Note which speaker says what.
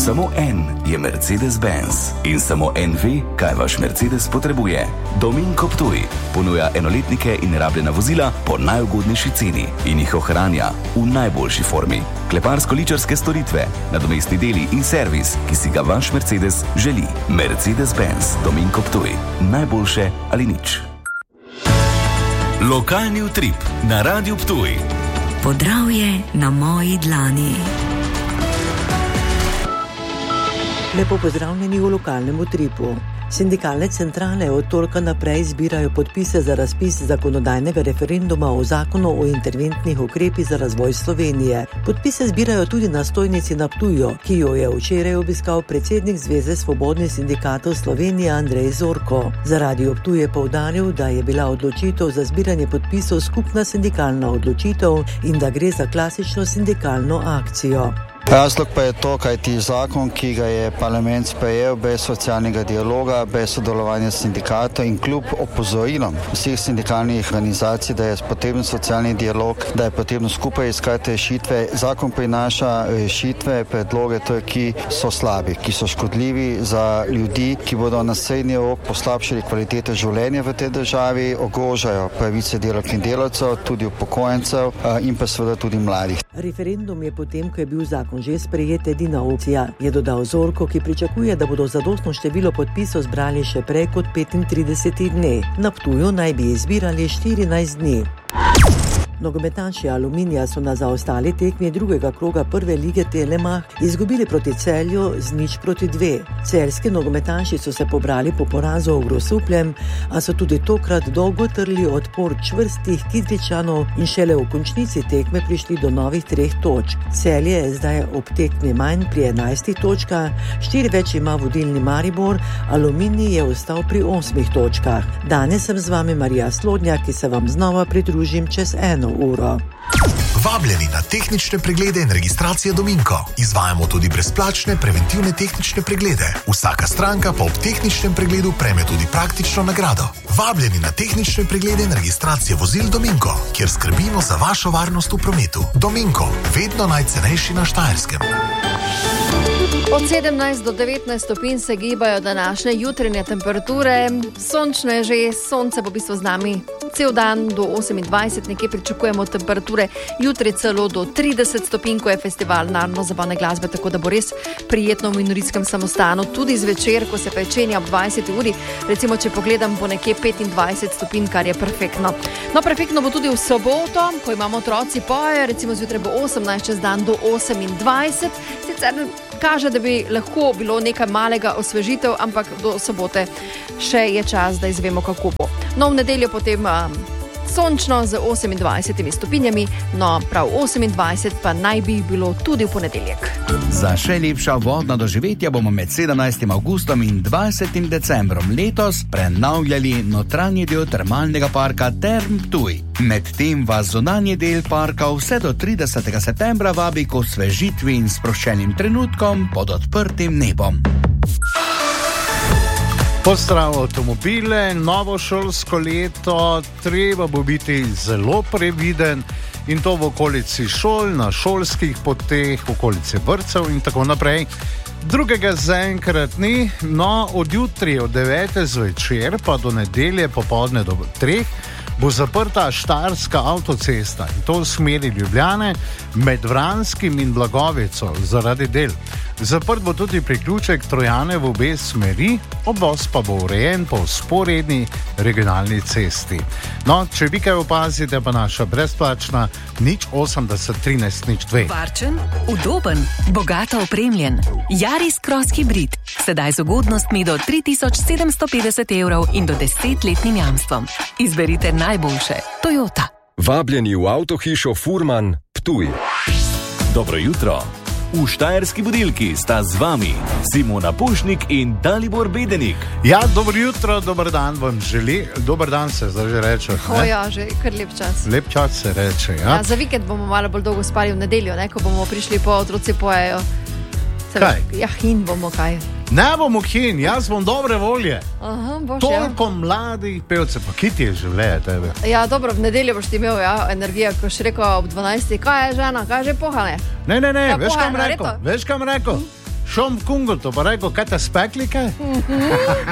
Speaker 1: Samo en je Mercedes-Benz in samo en ve, kaj vaš Mercedes potrebuje. Dominko Ptuj ponuja enoletnike in rabljena vozila po najugodnejši ceni in jih ohranja v najboljši formi. Kleparsko-ličarske storitve, nadomestni deli in servis, ki si ga vaš Mercedes želi. Mercedes-Benz Dominko Ptuj. Najboljše ali nič. Lokalni utrip na Radiu Ptuj.
Speaker 2: Podravje na moji dlani.
Speaker 3: Lepo pozdravljeni v lokalnem utripu. Sindikalne centrale od torka naprej zbirajo podpise za razpis zakonodajnega referenduma o zakonu o interventnih ukrepih za razvoj Slovenije. Podpise zbirajo tudi na stojnici na Ptuju, ki jo je včeraj obiskal predsednik Zveze svobodnih sindikatov Slovenije Andrej Zorko. Za Radio Ptuj je poudaril, da je bila odločitev za zbiranje podpisov skupna sindikalna odločitev in da gre za klasično sindikalno akcijo.
Speaker 4: Razlog pa je to, kajti zakon, ki ga je parlament sprejel brez socialnega dialoga, brez sodelovanja sindikatov in kljub opozorilom vseh sindikalnih organizacij, da je potreben socialni dialog, da je potrebno skupaj iskati rešitve. Zakon prinaša rešitve, predloge, ki so slabi, ki so škodljivi za ljudi, ki bodo na srednji rok poslabšali kvaliteto življenja v tej državi, ogrožajo pravice delavk in delavcev, tudi upokojencev in pa seveda tudi mladih.
Speaker 3: Referendum je potem, ko je bil zakon že sprejet, edina opcija, je dodal Zorko, ki pričakuje, da bodo zadostno število podpisov zbrali še prej kot 35 dni. Na Ptuju naj bi izbirali 14 dni. Nogometaši Aluminija so na zaostali tekmi drugega kroga prve lige Telemach izgubili proti Celju z 0-2. Celjski nogometaši so se pobrali po porazu v Grosupljem, a so tudi tokrat dolgo trli odpor čvrstih Kidričanov in šele v končnici tekme prišli do novih 3 točk. Celje je zdaj ob tekmi manj pri 11 točkah, 4 več ima vodilni Maribor, Aluminij je ostal pri 8 točkah. Danes sem z vami Marija Slodnjak, ki se vam znova pridružim čez 1 uro.
Speaker 5: Vabljeni na tehnične preglede in registracije Dominko. Izvajamo tudi brezplačne preventivne tehnične preglede. Vsaka stranka pa ob tehničnem pregledu prejme tudi praktično nagrado. Vabljeni na tehnične preglede in registracije vozil Dominko, kjer skrbimo za vašo varnost v prometu. Dominko, vedno najcenejši na Štajerskem.
Speaker 6: Od 17 do 19 stopinj se gibajo današnje jutranje temperature. Sončno je že, sonce bo v bistvu z nami cel dan, do 28 nekje pričakujemo temperature, jutri celo do 30 stopinj, ko je festival narodno-zabavne glasbe, tako da bo res prijetno v Minoritskem samostanu, tudi zvečer, ko se pečenja ob 20 uri, recimo, če pogledam, bo nekje 25 stopinj, kar je perfektno. No, perfektno bo tudi v soboto, ko imamo otroci poje, recimo zjutraj bo 18, čez dan do 28, sicer kaže, da bi lahko bilo nekaj malega osvežitev, ampak do sobote še je čas, da izvemo, kako bo. No, v nedeljo potem sončno z 28 stopinjami, no prav 28 pa naj bi bilo tudi v ponedeljek.
Speaker 7: Za še lepša vodna doživetja bomo med 17. avgustom in 20. decembrom letos prenavljali notranji del termalnega parka Term Ptuj. Medtem vas zunanji del parka vse do 30. septembra vabi k osvežitvi in sproščenim trenutkom pod odprtim nebom.
Speaker 8: Pozdrav avtomobile, novo šolsko leto, treba bo biti zelo previden in to v okolici šol, na šolskih poteh, v okolici vrtcev in tako naprej. Drugega zaenkrat ni, no od jutri od 9. zvečer pa do nedelje popoldne do 3. bo zaprta Štajerska avtocesta in to v smeri Ljubljane med Vranskim in Blagovico zaradi del. Zaprt bo tudi priključek Trojane v obe smeri, obvoz pa bo urejen po vzporedni regionalni cesti. No, če vi kaj opazite, pa naša brezplačna 080 13 02.
Speaker 2: Varčen, udoben, bogato opremljen. Yaris Cross Hybrid. Sedaj z ugodnostmi do 3750 evrov in do 10-letnim jamstvom. Izberite najboljše. Toyota.
Speaker 9: Vabljeni v avtohišo Furman Ptuj.
Speaker 1: Dobro jutro. V Štajerski budilki sta z vami Simona Pušnik in Dalibor Bedenik.
Speaker 8: Ja, dobro jutro, dober dan vam želi. Dober dan se zdaj že reče.
Speaker 6: Ja, že kar lep čas.
Speaker 8: Lep čas se reče, ja.
Speaker 6: Za vikend bomo malo bolj dolgo spali v nedeljo, ko bomo prišli po otroci pojejo.
Speaker 8: Kaj?
Speaker 6: Ja, hin bomo kaj.
Speaker 8: Ne bomo hin, jaz bom dobre volje.
Speaker 6: Aha, boš,
Speaker 8: toliko mladih pevcev, pa ki ti je življenje tebe?
Speaker 6: Ja, dobro, v nedeljo boš ti imel energijo, ko še rekel ob 12. Kaj je žena, kaj je že pohane?
Speaker 8: Ne, veš kam rekel? Šom v Kungotu, pa rekel, kaj te spekli kaj?